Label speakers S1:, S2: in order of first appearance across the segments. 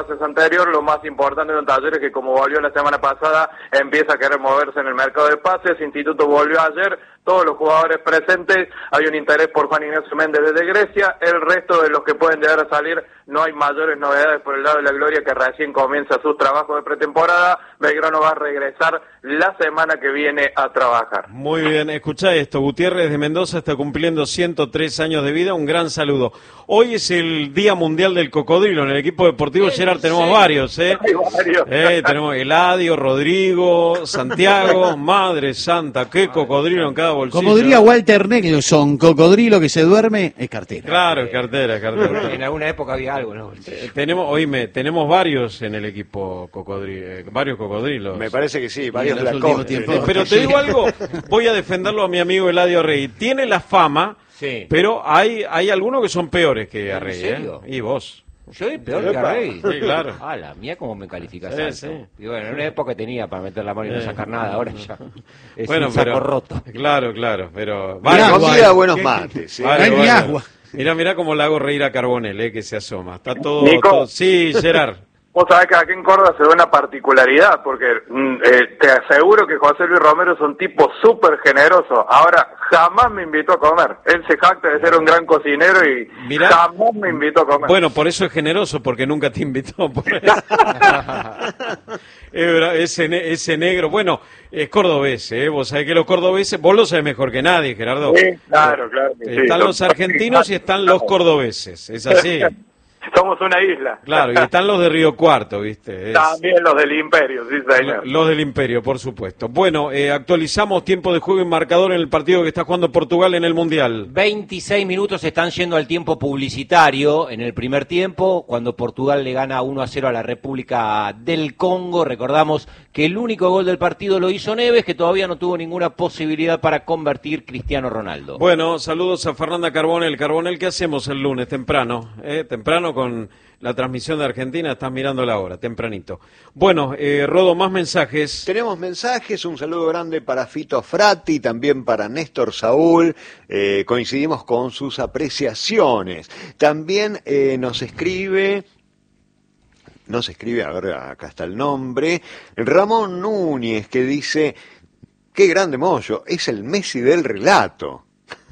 S1: anterior, lo más importante de un Talleres que, como volvió la semana pasada, empieza a querer moverse en el mercado de pases. Instituto volvió ayer, todos los jugadores presentes, hay un interés por Juan Ignacio Méndez desde Grecia, el resto de los que pueden llegar a salir, no hay mayores novedades por el lado de la Gloria, que recién comienza sus trabajos de pretemporada. Belgrano va a regresar la semana que viene a trabajar.
S2: Muy bien, escuchá esto, Gutiérrez de Mendoza está cumpliendo 103 años de vida, un gran saludo. Hoy es el Día Mundial del Cocodrilo, en el equipo deportivo Gerard tenemos varios,
S1: Hay varios.
S2: Tenemos Eladio, Rodrigo, Santiago, Madre Santa, qué cocodrilo en cada bolsillo.
S3: Como diría Walter Nelson, cocodrilo que se duerme es cartera.
S2: Claro, es cartera.
S4: En alguna época había algo, ¿no?
S2: Tenemos varios en el equipo cocodrilo, varios cocodrilos.
S5: Me parece que sí, varios
S3: en los
S5: Lacoste.
S3: últimos tiempos.
S2: Pero te digo algo, voy a defenderlo a mi amigo Eladio Rey. Tiene la fama,
S4: Sí.
S2: pero hay algunos que son peores que a
S4: ¿En
S2: Rey,
S4: serio?
S2: Y vos.
S4: Yo soy peor que Rey.
S2: Sí, claro.
S4: Ah, la mía como me calificas
S2: Sí,
S4: alto.
S2: sí.
S4: Y bueno, en una época tenía para meter la mano y no sacar nada, ahora ya es
S2: Bueno,
S4: un saco
S2: pero
S4: roto.
S2: Claro, pero
S3: Mirá,
S5: Comida, buenos mates. ¿sí?
S3: Vale. No hay ni agua.
S2: Mirá cómo le hago reír a Carbonell, que se asoma. Está todo,
S1: Nico.
S2: Sí, Gerard.
S1: Vos sabés que aquí en Córdoba se da una particularidad, porque te aseguro que José Luis Romero es un tipo súper generoso. Ahora, jamás me invitó a comer. Él se jacta de ser un gran cocinero y
S2: Mirá.
S1: jamás me invitó a comer.
S2: Bueno, por eso es generoso, porque nunca te invitó. Ese negro, bueno, es cordobés, vos sabés que los cordobeses, vos lo sabés mejor que nadie, Gerardo.
S1: Sí, claro que sí.
S2: Están los argentinos y están los cordobeses, es así.
S1: Somos una isla.
S2: Claro, y están los de Río Cuarto, ¿viste?
S1: También los del Imperio, sí, señor.
S2: Los del Imperio, por supuesto. Bueno, actualizamos tiempo de juego y marcador en el partido que está jugando Portugal en el Mundial.
S4: 26 minutos están yendo al tiempo publicitario en el primer tiempo, cuando Portugal le gana 1-0 a la República del Congo. Recordamos que el único gol del partido lo hizo Neves, que todavía no tuvo ninguna posibilidad para convertir Cristiano Ronaldo.
S2: Bueno, saludos a Fernanda Carbonell. Carbonell, ¿qué hacemos el lunes temprano? Temprano con la transmisión de Argentina, estás mirando la hora, tempranito. Bueno, Rodo, más mensajes.
S5: Tenemos mensajes, un saludo grande para Fito Frati, también para Néstor Saúl, coincidimos con sus apreciaciones. También nos escribe, a ver, acá está el nombre, Ramón Núñez, que dice, qué grande Moyo, es el Messi del relato.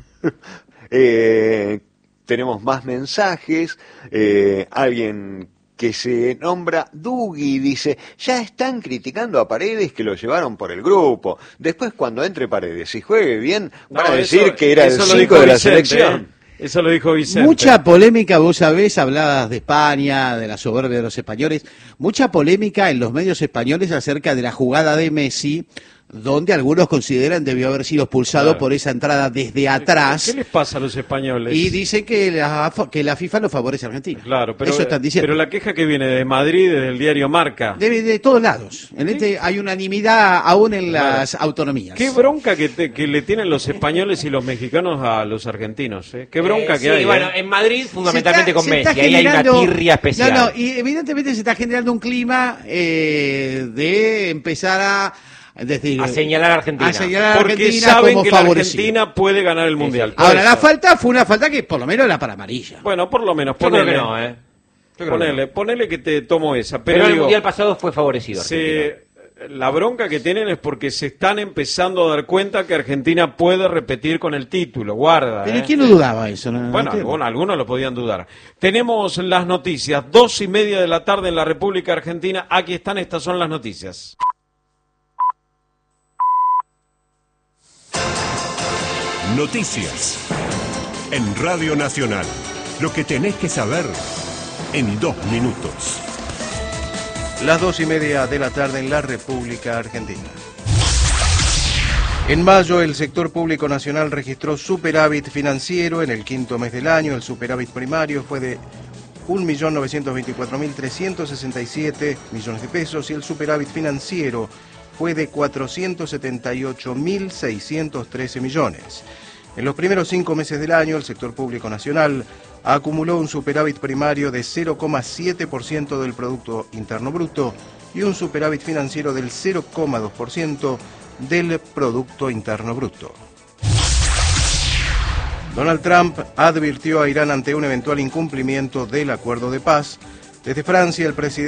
S5: Tenemos más mensajes, alguien que se nombra Dugui dice, ya están criticando a Paredes que lo llevaron por el grupo. Después cuando entre Paredes y juegue bien, van a decir que era el 5 de la selección.
S2: Eso lo dijo Vicente.
S3: Mucha polémica, vos sabés, hablabas de España, de la soberbia de los españoles, mucha polémica en los medios españoles acerca de la jugada de Messi, donde algunos consideran debió haber sido expulsado por esa entrada desde atrás.
S2: ¿Qué les pasa a los españoles?
S3: Y dicen que la FIFA no favorece a Argentina.
S2: Claro, pero,
S3: eso están diciendo.
S2: Pero la queja que viene de Madrid, desde el diario Marca.
S3: De todos lados. Hay unanimidad aún en las autonomías.
S2: Qué bronca que le tienen los españoles y los mexicanos a los argentinos. Qué bronca que hay.
S4: Bueno, en Madrid fundamentalmente con Messi,
S3: está
S4: ahí hay una tirria especial.
S3: No, y evidentemente se está generando un clima de empezar a
S4: señalar a Argentina.
S2: Porque saben que la Argentina puede ganar el Mundial.
S3: Ahora, la falta fue una falta que por lo menos era para amarilla.
S2: Bueno, por lo menos.
S4: Yo creo que no,
S2: Ponele que te tomo esa.
S4: Pero el Mundial pasado fue favorecido.
S2: La bronca que tienen es porque se están empezando a dar cuenta que Argentina puede repetir con el título. Guarda.
S3: ¿Pero quién no dudaba eso?
S2: Bueno, algunos lo podían dudar. Tenemos las noticias. 2:30 de la tarde en la República Argentina. Aquí están, estas son las noticias.
S6: Noticias en Radio Nacional. Lo que tenés que saber en 2 minutos.
S7: Las 2:30 de la tarde en la República Argentina. En mayo, el sector público nacional registró superávit financiero. En el quinto mes del año, el superávit primario fue de 1.924.367 millones de pesos y el superávit financiero fue de 478.613 millones. En los primeros 5 meses del año, el sector público nacional acumuló un superávit primario de 0,7% del Producto Interno Bruto y un superávit financiero del 0,2% del Producto Interno Bruto. Donald Trump advirtió a Irán ante un eventual incumplimiento del acuerdo de paz. Desde Francia, el presidente